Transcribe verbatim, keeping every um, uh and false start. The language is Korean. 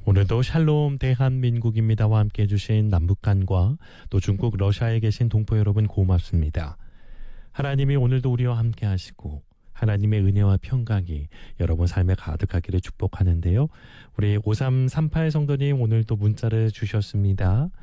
오늘도 샬롬 대한민국입니다와 함께 해주신 남북한과 또 중국 러시아에 계신 동포 여러분 고맙습니다. 하나님이 오늘도 우리와 함께 하시고 하나님의 은혜와 평강이 여러분 삶에 가득하기를 축복하는데요. 우리 오삼삼팔 성도님 오늘도 문자를 주셨습니다.